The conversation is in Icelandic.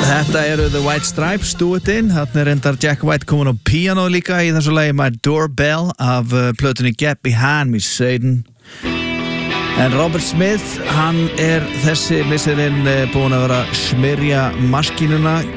Þetta eru The White Stripes, Do It In. Þarna reyndar Jack White komin á píanó líka í þessu lagi My Doorbell af plötunni Get Behind Me Satan. En Robert Smith, hann þessi misserinn búinn að vera smyrja maskínuna,